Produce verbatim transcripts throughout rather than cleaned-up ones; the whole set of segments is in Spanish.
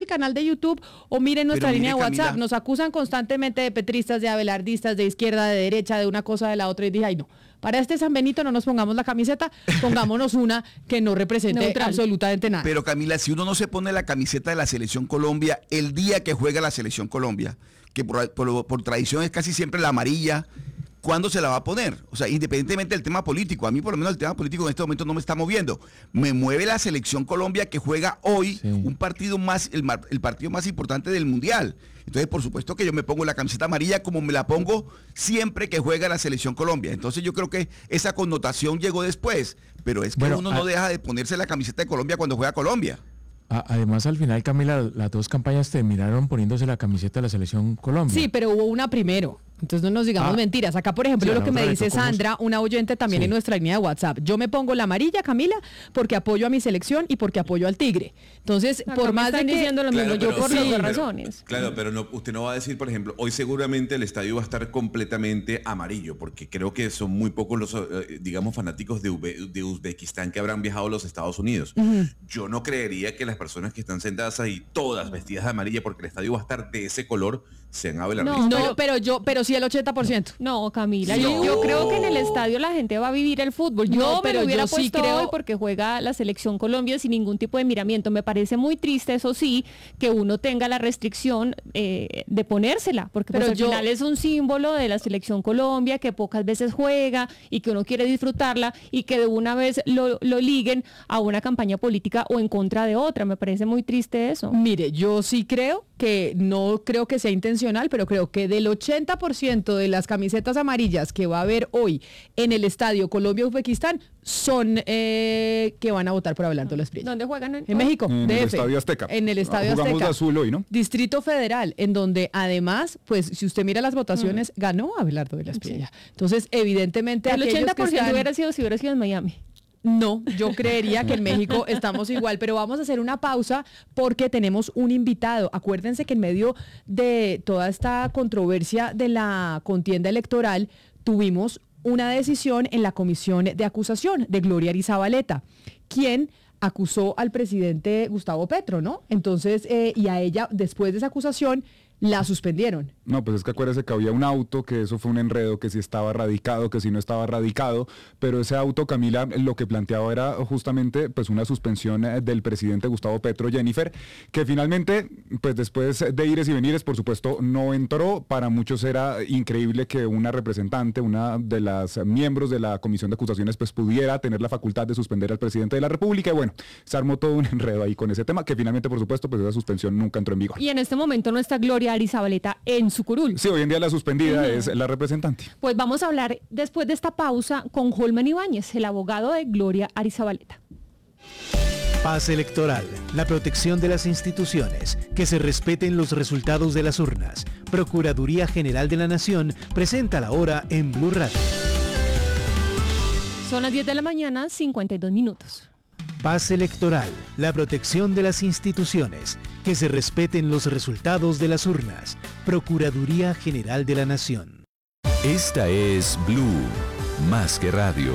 canal de YouTube o miren nuestra Pero línea mire, de WhatsApp. Camila, Nos acusan constantemente de petristas, de abelardistas, de izquierda, de derecha, de una cosa, de la otra. Y dije, ay no, para este San Benito no nos pongamos la camiseta, pongámonos una que no represente Neutral. absolutamente nada. Pero Camila, si uno no se pone la camiseta de la Selección Colombia el día que juega la Selección Colombia, que por, por, por tradición es casi siempre la amarilla, ¿cuándo se la va a poner? O sea, independientemente del tema político, a mí por lo menos el tema político en este momento no me está moviendo. Me mueve la Selección Colombia que juega hoy Sí. un partido más, el, mar- el partido más importante del Mundial. Entonces, por supuesto que yo me pongo la camiseta amarilla como me la pongo siempre que juega la Selección Colombia. Entonces yo creo que esa connotación llegó después, pero es que Bueno, uno a- no deja de ponerse la camiseta de Colombia cuando juega Colombia. A- Además, al final, Camila, las dos campañas terminaron poniéndose la camiseta de la Selección Colombia. Sí, pero hubo una primero. Entonces no nos digamos Ah. mentiras. Acá, por ejemplo, Sí, lo la que me otra le dice tocó Sandra, una oyente también Sí. en nuestra línea de WhatsApp. Yo me pongo la amarilla, Camila, porque apoyo a mi selección y porque apoyo al Tigre. Entonces, Acá por me más de están que... diciendo lo mismo, Claro, yo pero por sí, las dos pero- razones. Claro, pero no, usted no va a decir, por ejemplo, hoy seguramente el estadio va a estar completamente amarillo, porque creo que son muy pocos los, eh, digamos, fanáticos de, Ube- de Uzbekistán que habrán viajado a los Estados Unidos. Yo no creería que las personas que están sentadas ahí, todas vestidas de amarilla, porque el estadio va a estar de ese color, sean abelardistas. No, No, pero- pero yo, pero sí el ochenta por ciento. No, Camila, Sí. yo, yo creo que en el estadio la gente va a vivir el fútbol. Yo No, me pero lo hubiera yo sí puesto creo- hoy porque juega la Selección Colombia sin ningún tipo de miramiento. Me parece muy triste, eso sí, que uno tenga la restricción eh, de ponérsela, porque Pero pues, al yo- final es un símbolo de la Selección Colombia que pocas veces juega y que uno quiere disfrutarla y que de una vez lo, lo liguen a una campaña política o en contra de otra. Me parece muy triste eso. Mire, yo sí creo que no creo que sea intencional, pero creo que del ochenta por ciento de las camisetas amarillas que va a haber hoy en el estadio Colombia-Uzbekistán son eh, que van a votar por Abelardo Lasprilla. ¿Dónde juegan? En México, En el D F. Estadio Azteca. En el Estadio Jugamos Azteca. de azul hoy, ¿no? Distrito Federal, en donde además, pues si usted mira las votaciones, ganó Abelardo de la Espriella. Entonces, evidentemente, El aquellos ochenta que por ciento están- hubiera sido si hubiera sido en Miami. No, yo creería que en México estamos igual, pero vamos a hacer una pausa porque tenemos un invitado. Acuérdense que en medio de toda esta controversia de la contienda electoral tuvimos una decisión en la comisión de acusación de Gloria Arizabaleta, quien acusó al presidente Gustavo Petro, ¿no? Entonces, eh, y a ella, después de esa acusación, la suspendieron. No, pues es que acuérdese que había un auto, que eso fue un enredo, que si estaba radicado, que si no estaba radicado, pero ese auto, Camila, lo que planteaba era justamente pues una suspensión eh, del presidente Gustavo Petro, Jennifer, que finalmente, pues después de ires y venires, por supuesto, no entró. Para muchos era increíble que una representante, una de las miembros de la comisión de acusaciones, pues pudiera tener la facultad de suspender al presidente de la República, y bueno, se armó todo un enredo ahí con ese tema, que finalmente, por supuesto, pues esa suspensión nunca entró en vigor. Y en este momento no está Gloria Arizabaleta en su curul. Sí, hoy en día la suspendida es la representante. Pues vamos a hablar después de esta pausa con Holman Ibáñez, el abogado de Gloria Arizabaleta. Paz electoral, la protección de las instituciones, que se respeten los resultados de las urnas. Procuraduría General de la Nación presenta la hora en Blue Radio. Son las diez de la mañana, cincuenta y dos minutos. Paz electoral, la protección de las instituciones, que se respeten los resultados de las urnas. Procuraduría General de la Nación. Esta es Blue, más que radio.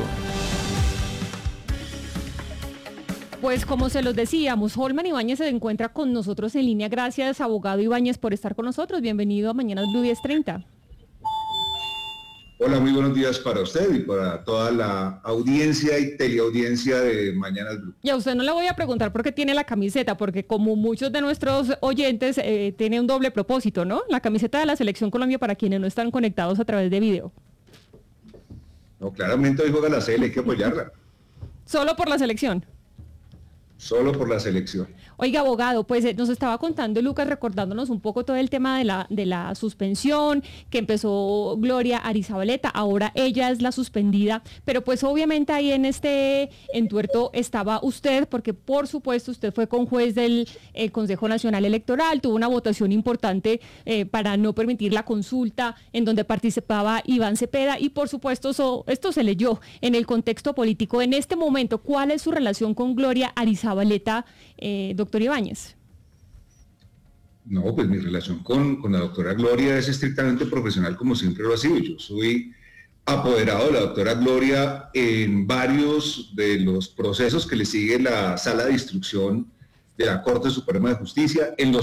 Pues como se los decíamos, Holman Ibáñez se encuentra con nosotros en línea. Gracias, abogado Ibáñez, por estar con nosotros. Bienvenido a Mañanas Blue diez treinta. Hola, muy buenos días para usted y para toda la audiencia y teleaudiencia de Mañanas Blue. Y a usted no le voy a preguntar por qué tiene la camiseta, porque como muchos de nuestros oyentes, eh, tiene un doble propósito, ¿no? La camiseta de la Selección Colombia para quienes no están conectados a través de video. No, claramente hoy juega la C L, hay que apoyarla, Solo por la selección. solo por la selección. Oiga, abogado, pues eh, nos estaba contando Lucas, recordándonos un poco todo el tema de la, de la suspensión, que empezó Gloria Arizabaleta, ahora ella es la suspendida, pero pues obviamente ahí en este entuerto estaba usted, porque por supuesto usted fue con juez del eh, Consejo Nacional Electoral, tuvo una votación importante eh, para no permitir la consulta en donde participaba Iván Cepeda, y por supuesto so, esto se leyó en el contexto político. En este momento, ¿cuál es su relación con Gloria Arizabaleta, eh, doctor Ibáñez? No, pues mi relación con, con la doctora Gloria es estrictamente profesional, como siempre lo ha sido. Yo soy apoderado de la doctora Gloria en varios de los procesos que le sigue la Sala de Instrucción de la Corte Suprema de Justicia, en los